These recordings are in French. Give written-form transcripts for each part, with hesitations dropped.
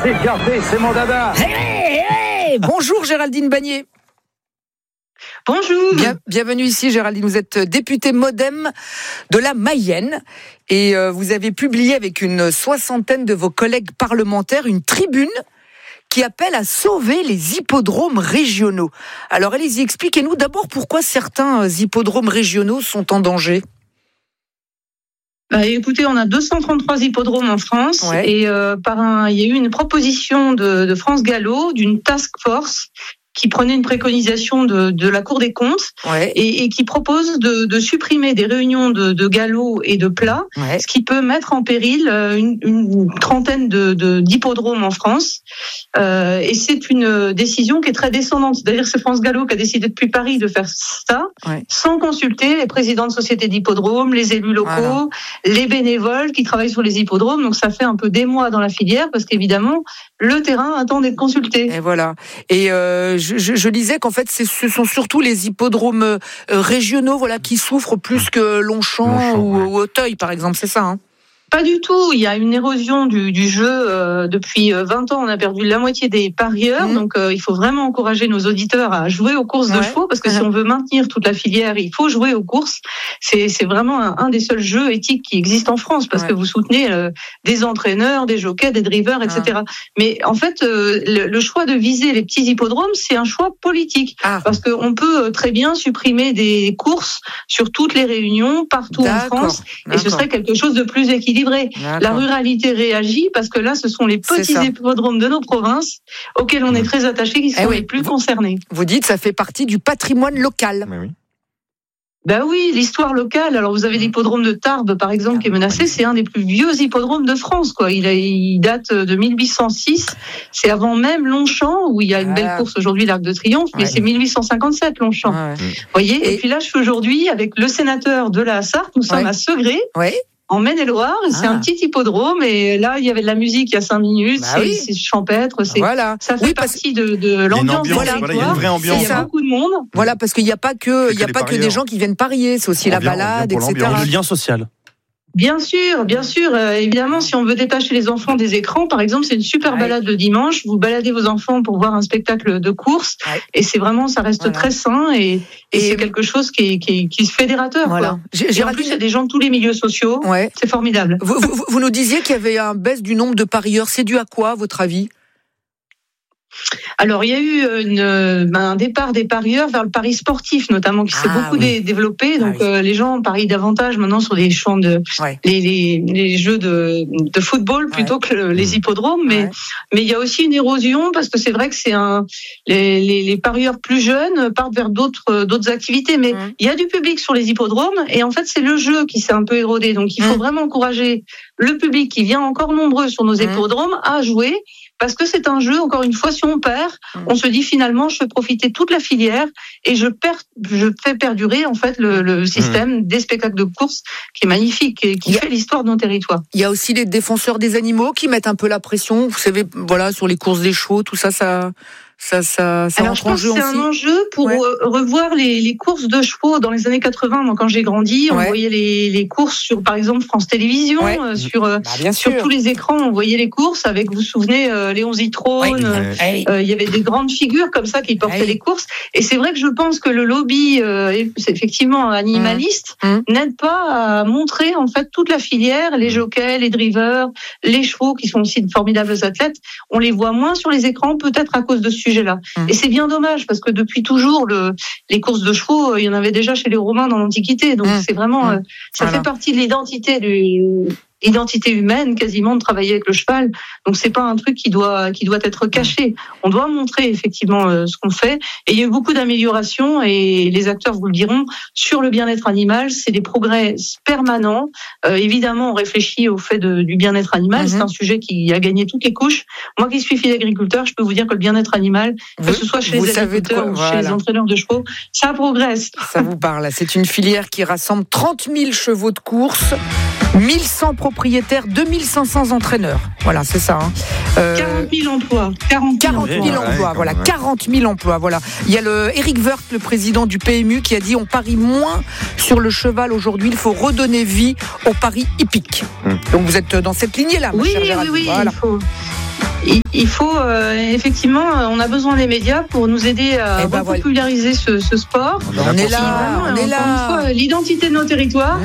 s'écarter, c'est mon dada. Hey, bonjour Géraldine Bagné. Bonjour. Bienvenue ici Géraldine, vous êtes députée MoDem de la Mayenne et vous avez publié avec une soixantaine de vos collègues parlementaires une tribune qui appelle à sauver les hippodromes régionaux. Alors allez-y, expliquez-nous d'abord pourquoi certains hippodromes régionaux sont en danger. Écoutez, on a 233 hippodromes en France et il y a eu une proposition de France Gallo, d'une task force qui prenait une préconisation de la Cour des comptes et qui propose de supprimer des réunions de galop et de plat, ce qui peut mettre en péril une trentaine d'hippodromes en France. Et c'est une décision qui est très descendante. C'est-à-dire que c'est France Gallo qui a décidé depuis Paris de faire ça, sans consulter les présidents de sociétés d'hippodromes, les élus locaux, les bénévoles qui travaillent sur les hippodromes. Donc ça fait un peu des mois dans la filière parce qu'évidemment, le terrain attend d'être consulté. Et voilà. Et je lisais qu'en fait, ce sont surtout les hippodromes régionaux, qui souffrent plus que Longchamp ou Auteuil, par exemple. C'est ça, hein? Pas du tout. Il y a une érosion du jeu. Depuis 20 ans, on a perdu la moitié des parieurs. Donc, il faut vraiment encourager nos auditeurs à jouer aux courses de chevaux, parce que si on veut maintenir toute la filière, il faut jouer aux courses. C'est vraiment un des seuls jeux éthiques qui existent en France, parce que vous soutenez des entraîneurs, des jockeys, des drivers, etc. Mais en fait, le choix de viser les petits hippodromes, c'est un choix politique, parce qu'on peut très bien supprimer des courses sur toutes les réunions, partout en France, et ce serait quelque chose de plus équilibré. La ruralité réagit parce que là, ce sont les petits hippodromes de nos provinces auxquels on est très attachés qui sont les plus concernés. Vous dites, ça fait partie du patrimoine local. Mais oui. Ben oui, l'histoire locale. Alors vous avez l'hippodrome de Tarbes, par exemple, qui est menacé. C'est un des plus vieux hippodromes de France, quoi. Il date de 1806. C'est avant même Longchamp, où il y a une belle course aujourd'hui, l'Arc de Triomphe, mais c'est 1857 Longchamp. Vous voyez. Et puis là, je suis aujourd'hui avec le sénateur de la Sarthe. Nous sommes à Segré. En Maine-et-Loire, c'est un petit hippodrome, et là il y avait de la musique il y a 5 minutes, c'est champêtre, ça fait partie de l'ambiance. Il y a une vraie ambiance. Il y a beaucoup de monde. Voilà, parce qu'il n'y a pas que des gens qui viennent parier, c'est aussi la balade, etc. Le lien social. Bien sûr. Évidemment, si on veut détacher les enfants des écrans, par exemple, c'est une super balade le dimanche. Vous baladez vos enfants pour voir un spectacle de course, et c'est vraiment, ça reste très sain, et c'est quelque chose qui est fédérateur. Quoi. Et en plus, il y a des gens de tous les milieux sociaux. C'est formidable. Vous nous disiez qu'il y avait une baisse du nombre de parieurs. C'est dû à quoi, à votre avis ? Alors, il y a eu un départ des parieurs vers le pari sportif, notamment, qui s'est beaucoup développé. Donc, les gens parient davantage maintenant sur les champs les jeux de football plutôt que les hippodromes. Mais il y a aussi une érosion, parce que c'est vrai que les parieurs plus jeunes partent vers d'autres activités. Mais il y a du public sur les hippodromes, et en fait, c'est le jeu qui s'est un peu érodé. Donc, il faut vraiment encourager le public qui vient encore nombreux sur nos hippodromes à jouer. Parce que c'est un jeu, encore une fois, si on perd, on se dit finalement, je fais profiter toute la filière et je fais perdurer en fait le système des spectacles de course qui est magnifique et qui fait l'histoire de nos territoires. Il y a aussi les défenseurs des animaux qui mettent un peu la pression, vous savez, sur les courses des chevaux, tout ça. Alors, je pense que c'est un enjeu pour revoir les courses de chevaux dans les années 80. Moi, quand j'ai grandi, on voyait les courses sur, par exemple, France Télévisions, sur tous les écrans, on voyait les courses avec, vous vous souvenez, Léon Zitrone. Il y avait des grandes figures comme ça qui portaient les courses. Et c'est vrai que je pense que le lobby, effectivement animaliste, n'aide pas à montrer en fait toute la filière, les jockeys, les drivers, les chevaux qui sont aussi de formidables athlètes. On les voit moins sur les écrans, peut-être à cause de ce sujet-là. Et c'est bien dommage, parce que depuis toujours, les courses de chevaux, il y en avait déjà chez les Romains dans l'Antiquité. Donc c'est vraiment, ça fait partie de l'identité humaine, quasiment, de travailler avec le cheval. Donc c'est pas un truc qui doit être caché. On doit montrer effectivement ce qu'on fait. Et il y a eu beaucoup d'améliorations, et les acteurs vous le diront, sur le bien-être animal. C'est des progrès permanents. Évidemment, on réfléchit au fait du bien-être animal. C'est un sujet qui a gagné toutes les couches. Moi qui suis fille d'agriculteur, je peux vous dire que le bien-être animal, que ce soit chez les agriculteurs ou chez les entraîneurs de chevaux, ça progresse. Ça vous parle. C'est une filière qui rassemble 30 000 chevaux de course, 1100 propriétaires, 2500 entraîneurs. Voilà, c'est ça. 40 000 emplois. 40 000 emplois, voilà. 40 000 emplois, voilà. Il y a Éric Woerth, le président du PMU, qui a dit: on parie moins sur le cheval aujourd'hui, il faut redonner vie au pari hippique. Donc vous êtes dans cette lignée-là, ma chère Géraldine. Oui, voilà. il faut effectivement, on a besoin des médias pour nous aider à populariser ce sport. On est là. L'identité de nos territoires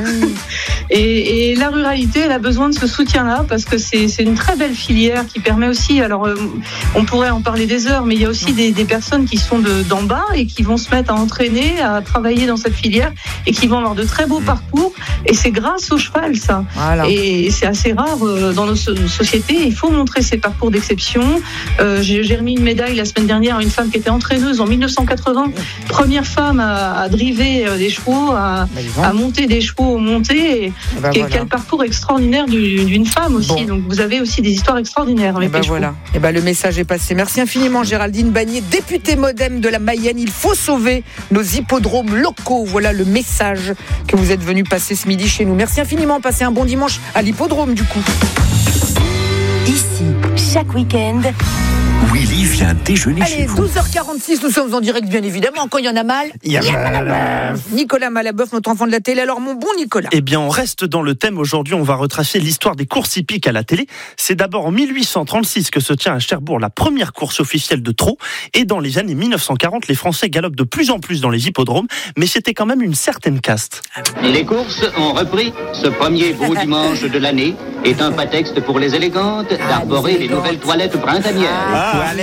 et la ruralité, elle a besoin de ce soutien-là parce que c'est une très belle filière qui permet aussi. Alors, on pourrait en parler des heures, mais il y a aussi des personnes qui sont d'en bas et qui vont se mettre à entraîner, à travailler dans cette filière et qui vont avoir de très beaux parcours. Et c'est grâce au cheval, ça. Voilà. Et c'est assez rare dans nos sociétés. Il faut montrer ces parcours d'exception. J'ai remis une médaille la semaine dernière à une femme qui était entraîneuse en 1980, première femme à driver des chevaux, à monter des chevaux au monté. Quel parcours extraordinaire d'une femme aussi. Bon. Donc vous avez aussi des histoires extraordinaires avec les chevaux. Le message est passé. Merci infiniment Géraldine Bagné, députée MoDem de la Mayenne. Il faut sauver nos hippodromes locaux. Voilà le message que vous êtes venu passer ce midi chez nous. Merci infiniment. Passez un bon dimanche à l'hippodrome du coup. Ici, chaque week-end, Willy vient déjeuner chez vous. 12h46, nous sommes en direct bien évidemment. Quand il y en a mal, il y a Malaboeuf. Nicolas Malaboeuf, notre enfant de la télé. Alors mon bon Nicolas. Eh bien on reste dans le thème. Aujourd'hui on va retracer l'histoire des courses hippiques à la télé. C'est d'abord en 1836 que se tient à Cherbourg la première course officielle de trot. Et dans les années 1940, les Français galopent de plus en plus dans les hippodromes. Mais c'était quand même une certaine caste. Les courses ont repris. Ce premier beau dimanche de l'année est un prétexte pour les élégantes d'arborer les nouvelles toilettes printanières.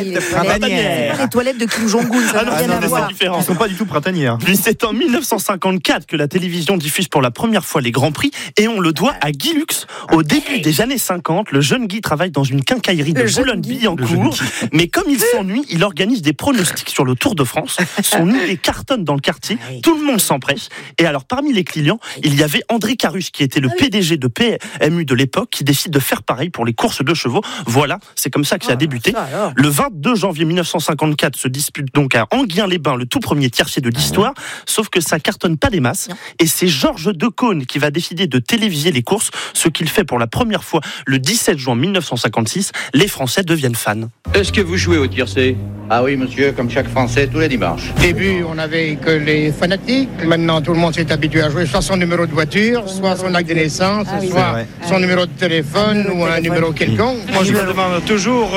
Les toilettes de Kim Jong-un, ça n'a rien à voir. Ils ne sont pas du tout printanières. Puis c'est en 1954 que la télévision diffuse pour la première fois les Grands Prix et on le doit à Guy Lux. Au début des années 50, le jeune Guy travaille dans une quincaillerie de Boulogne-Billancourt. Mais comme il s'ennuie, il organise des pronostics sur le Tour de France. Son idée cartonne dans le quartier, tout le monde s'empresse. Et alors parmi les clients, il y avait André Carus qui était le PDG de PMU de l'époque qui décide de faire pareil pour les courses de chevaux. Voilà, c'est comme ça que ça a débuté. Le 22 janvier 1954 se dispute donc à Enghien-les-Bains le tout premier tiercé de l'histoire, sauf que ça cartonne pas des masses. Et c'est Georges Decaune qui va décider de téléviser les courses, ce qu'il fait pour la première fois le 17 juin 1956. Les Français deviennent fans. Est-ce que vous jouez au tiercé ? Ah oui, monsieur, comme chaque Français, tous les dimanches. Au début, on n'avait que les fanatiques. Maintenant, tout le monde s'est habitué à jouer soit son numéro de voiture, soit son acte de naissance, soit son numéro de téléphone ou un numéro quelconque. Moi, je me demande toujours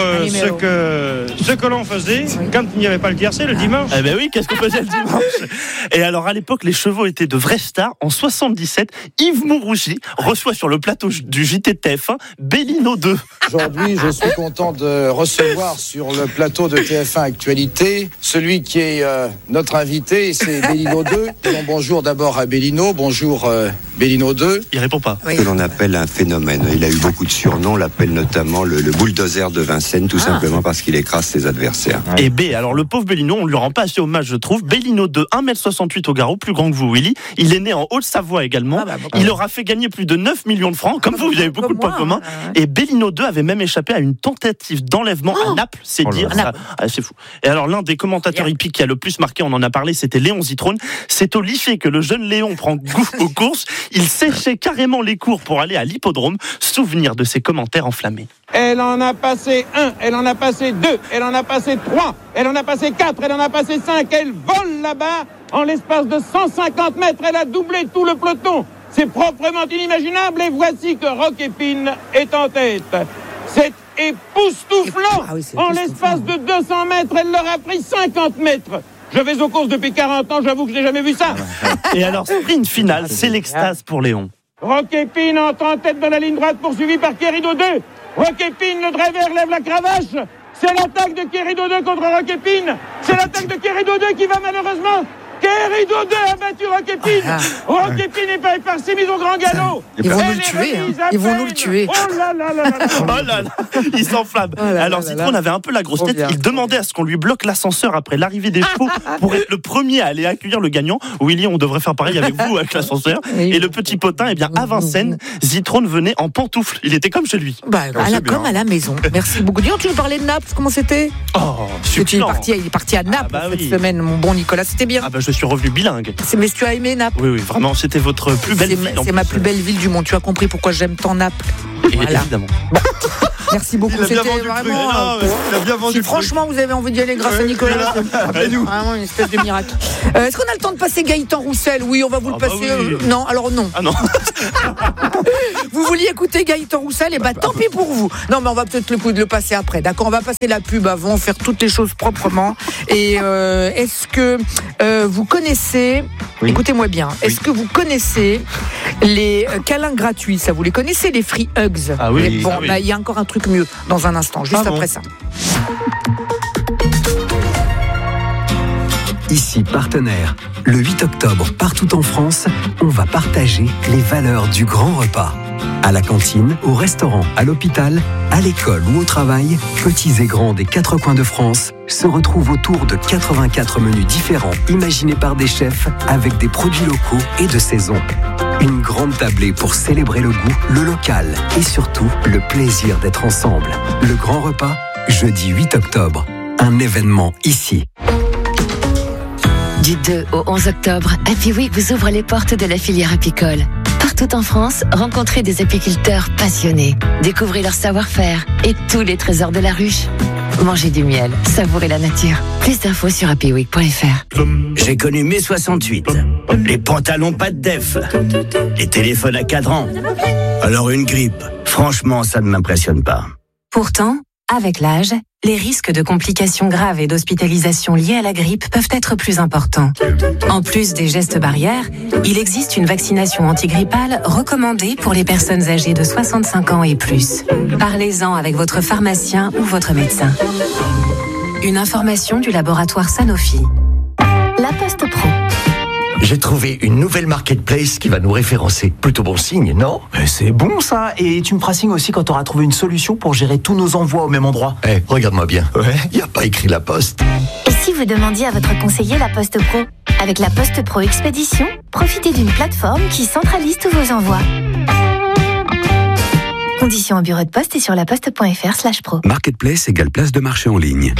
ce que l'on faisait quand il n'y avait pas le tiercé le dimanche. Eh ben oui, qu'est-ce qu'on faisait le dimanche ? Et alors, à l'époque, les chevaux étaient de vraies stars. En 77, Yves Mourouchi reçoit sur le plateau du JT de TF1 Bellino 2. Aujourd'hui, je suis content de recevoir sur le plateau de TF1 Actualité celui qui est notre invité, c'est Bellino 2. Bonjour d'abord à Bellino, bonjour Bellino 2. Il répond pas. Que l'on appelle un phénomène. Il a eu beaucoup de surnoms, on l'appelle notamment le bulldozer de Vincennes, tout simplement parce qu'il écrase ses adversaires. Et B, alors le pauvre Bellino, on lui rend pas assez hommage, je trouve. Bellino 2, 1m68 au garrot, plus grand que vous, Willy. Il est né en Haute-Savoie également. Il aura fait gagner plus de 9 millions de francs. Comme vous avez beaucoup de points communs. Et Bellino 2 avait même échappé à une tentative d'enlèvement à Naples, c'est dire. Ça, c'est fou. Et alors l'un des commentateurs hippiques qui a le plus marqué, on en a parlé, c'était Léon Zitrone. C'est au lycée que le jeune Léon prend goût aux courses. Il séchait carrément les cours pour aller à l'hippodrome. Souvenir de ses commentaires enflammés. Elle en a passé 1, elle en a passé 2, elle en a passé 3, elle en a passé 4, elle en a passé 5. Elle vole là-bas en l'espace de 150 mètres. Elle a doublé tout le peloton. C'est proprement inimaginable. Et voici que Rock Épine est en tête. C'est époustouflant. En l'espace de 200 mètres, elle leur a pris 50 mètres. Je vais aux courses depuis 40 ans, j'avoue que je n'ai jamais vu ça. Et alors, sprint final, c'est l'extase pour Léon. Rock Épine entre en tête dans la ligne droite, poursuivi par Querido 2. Rock Épine, le driver lève la cravache. C'est l'attaque de Querido 2 contre Rock Épine. C'est l'attaque de Querido 2 qui va malheureusement. Querido 2 a battu Rock Épine. Rock Épine est passé mise au grand galop. Ils vont nous le tuer. Ils vont nous le tuer. Oh là là là là. Oh là là. Il s'enflamme. Alors Zitrone avait un peu la grosse tête. Il demandait à ce qu'on lui bloque l'ascenseur après l'arrivée des chevaux pour être le premier à aller accueillir le gagnant. Willy, on devrait faire pareil avec vous avec l'ascenseur. Et le petit potin, eh bien à Vincennes, Zitrone venait en pantoufles. Il était comme chez lui. Comme à la maison. Merci beaucoup. Dis-donc, tu veux parler de Naples? Comment c'était? Il est parti à Naples cette semaine, mon bon Nicolas. C'était bien. Je suis revenu bilingue. Mais tu as aimé Naples? Oui, vraiment, c'était votre plus belle ville. C'est ma plus belle ville du monde. Tu as compris pourquoi j'aime tant Naples. Voilà. Évidemment. Bon. Merci beaucoup. C'était vraiment. Il a bien vendu. Franchement, vous avez envie d'y aller grâce à Nicolas. C'est vraiment une espèce de miracle. Est-ce qu'on a le temps de passer Gaëtan Roussel? Oui, on va vous le passer. Oui. Non, alors non. Ah non. Vous vouliez écouter Gaëtan Roussel, et tant pis pour vous. Non, mais on va peut-être le passer après. D'accord, on va passer la pub avant, faire toutes les choses proprement. Et est-ce que vous connaissez, écoutez-moi bien, est-ce que vous connaissez les câlins gratuits? Ça, vous les connaissez, les free hugs? Ah oui. Bon, il y a encore un truc mieux dans un instant, juste après ça. Ici Partenaire. Le 8 octobre, partout en France, on va partager les valeurs du grand repas. À la cantine, au restaurant, à l'hôpital, à l'école ou au travail, petits et grands des 4 coins de France se retrouvent autour de 84 menus différents imaginés par des chefs avec des produits locaux et de saison. Une grande tablée pour célébrer le goût, le local et surtout le plaisir d'être ensemble. Le grand repas, jeudi 8 octobre. Un événement ici. Du 2 au 11 octobre, Happy Week vous ouvre les portes de la filière apicole. Partout en France, rencontrez des apiculteurs passionnés. Découvrez leur savoir-faire et tous les trésors de la ruche. Mangez du miel, savourez la nature. Plus d'infos sur happyweek.fr. J'ai connu mai 68. Les pantalons pas de def. Les téléphones à cadran. Alors une grippe, franchement, ça ne m'impressionne pas. Pourtant, avec l'âge, les risques de complications graves et d'hospitalisation liées à la grippe peuvent être plus importants. En plus des gestes barrières, il existe une vaccination antigrippale recommandée pour les personnes âgées de 65 ans et plus. Parlez-en avec votre pharmacien ou votre médecin. Une information du laboratoire Sanofi. La Poste Pro. J'ai trouvé une nouvelle marketplace qui va nous référencer. Plutôt bon signe, non? C'est bon ça. Et tu me feras signe aussi quand tu auras trouvé une solution pour gérer tous nos envois au même endroit. Regarde-moi bien. Y a pas écrit La Poste. Et si vous demandiez à votre conseiller La Poste Pro? Avec la Poste Pro Expédition, profitez d'une plateforme qui centralise tous vos envois. Conditions en bureau de poste et sur laposte.fr/pro. Marketplace égale place de marché en ligne.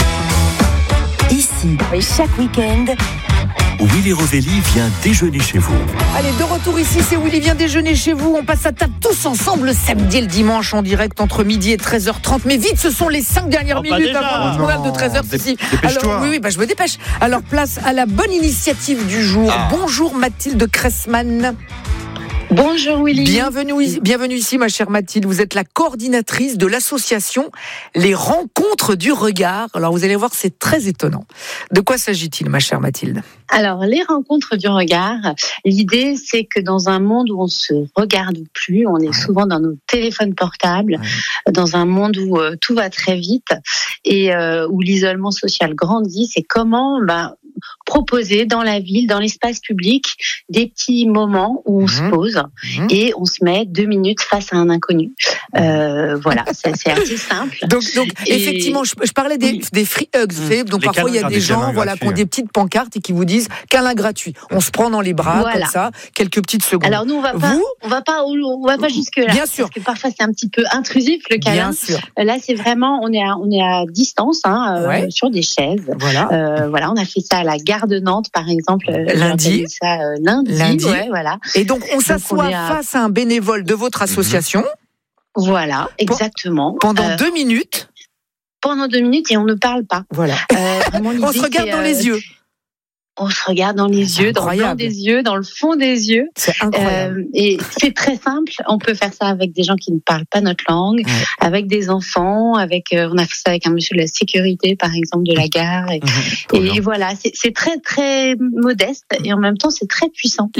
Ici, chaque week-end, Willy Rovelli vient déjeuner chez vous. Allez, de retour ici, c'est Willy vient déjeuner chez vous. On passe à table tous ensemble le samedi et le dimanche en direct entre midi et 13h30. Mais vite, ce sont les 5 dernières minutes avant le journal de 13h. Alors, oui, je me dépêche. Alors, place à la bonne initiative du jour. Bonjour Mathilde Cressman. Bonjour Willy. Bienvenue ici ma chère Mathilde. Vous êtes la coordinatrice de l'association Les Rencontres du Regard. Alors vous allez voir, c'est très étonnant. De quoi s'agit-il ma chère Mathilde? Alors les Rencontres du Regard, l'idée c'est que dans un monde où on se regarde plus, on est souvent dans nos téléphones portables, dans un monde où tout va très vite et où l'isolement social grandit, c'est comment proposer dans la ville, dans l'espace public, des petits moments où on se pose et on se met 2 minutes face à un inconnu. Voilà, c'est assez simple. Donc effectivement, je parlais des free hugs. Donc parfois il y a des gens qui ont des petites pancartes et qui vous disent câlin gratuit. On se prend dans les bras comme ça, quelques petites secondes. Alors nous on va pas jusque là. Bien sûr. Parce que parfois c'est un petit peu intrusif le câlin. Bien sûr. Là c'est vraiment on est à distance sur des chaises. Voilà, on a fait ça à la gare de Nantes par exemple lundi. Lundi. Ouais, voilà. Et donc on s'assoit face à un bénévole de votre association. Voilà, exactement. Pendant 2 minutes. Pendant 2 minutes et on ne parle pas. Voilà. On se regarde dans les yeux. On se regarde dans les yeux, dans le blanc des yeux, dans le fond des yeux. C'est incroyable. Et c'est très simple. On peut faire ça avec des gens qui ne parlent pas notre langue, avec des enfants, on a fait ça avec un monsieur de la sécurité, par exemple, de la gare. Et voilà, c'est très, très modeste et en même temps, c'est très puissant.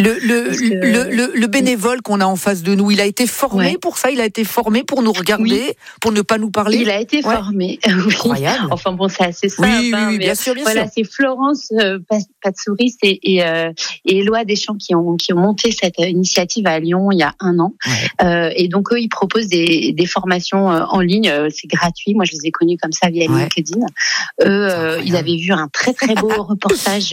Le bénévole qu'on a en face de nous, il a été formé pour ça? Il a été formé pour nous regarder, pour ne pas nous parler? Il a été formé, oui. Incroyable. Enfin bon, c'est assez simple. Oui, bien sûr. C'est Florence Patsouris et Éloi Deschamps qui ont monté cette initiative à Lyon il y a 1 an. Et donc eux, ils proposent des formations en ligne. C'est gratuit. Moi, je les ai connus comme ça via LinkedIn. Eux, ils avaient vu un très très beau reportage,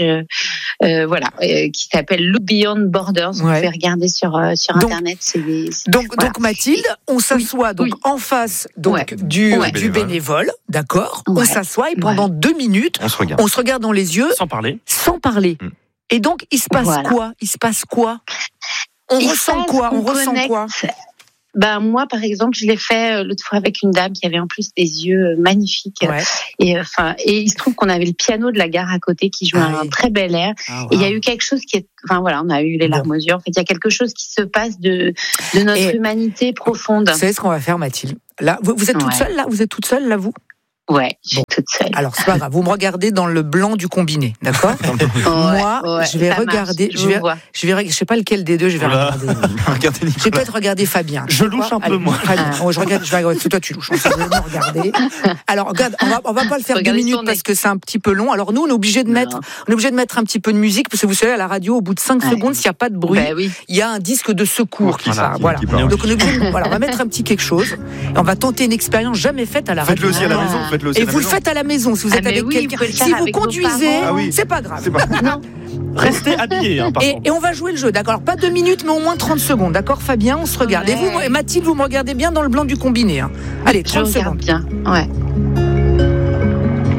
qui s'appelle Look Beyond Borders. Vous pouvez regarder sur internet. Donc Mathilde, on s'assoit en face du bénévole, d'accord? On s'assoit et pendant 2 minutes, on se regarde dans les yeux, sans parler. Et donc il se passe quoi? On ressent quoi? Moi, par exemple, je l'ai fait l'autre fois avec une dame qui avait en plus des yeux magnifiques. Ouais. Et il se trouve qu'on avait le piano de la gare à côté qui jouait un très bel air. Et il y a eu quelque chose qui est, on a eu les larmes aux yeux. En fait, il y a quelque chose qui se passe de notre humanité profonde. Vous savez ce qu'on va faire, Mathilde? Là, vous êtes toute seule, là? Vous êtes toute seule, là, vous? Ouais, je suis toute seule. Alors, c'est pas grave. Vous me regardez dans le blanc du combiné, d'accord? Moi, je vais regarder. Je sais pas lequel des deux je vais regarder. Je vais peut-être regarder Fabien. Je louche un peu, moi. Je vais regarder. C'est toi, tu louches. Je vais me regarder. Alors, regarde, on va pas le faire 2 minutes parce que c'est un petit peu long. Alors, nous, on est obligé de mettre un petit peu de musique parce que vous savez, à la radio, au bout de 5 secondes, s'il n'y a pas de bruit, il y a un disque de secours qui part. Voilà. Donc, on est obligé on va mettre un petit quelque chose. Et on va tenter une expérience jamais faite à la radio. Faites-le aussi à la maison. Et vous le faites à la maison si vous êtes avec quelqu'un. Si vous conduisez, c'est pas grave. Non. Restez habillés. Et on va jouer le jeu, d'accord? Pas 2 minutes, mais au moins 30 secondes, d'accord, Fabien? On se regarde. Et vous, Mathilde, vous me regardez bien dans le blanc du combiné. Hein. Allez, 30 secondes. Bien. Ouais.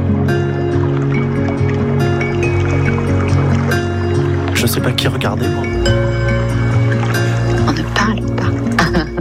Je sais pas qui regarder, moi.